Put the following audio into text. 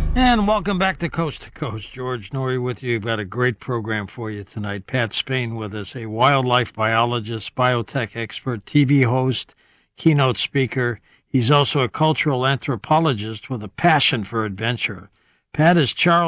And welcome back to Coast to Coast. George Norrie with you. We've got a great program for you tonight. Pat Spain with us, a wildlife biologist, biotech expert, TV host, keynote speaker. He's also a cultural anthropologist with a passion for adventure. Pat is Charles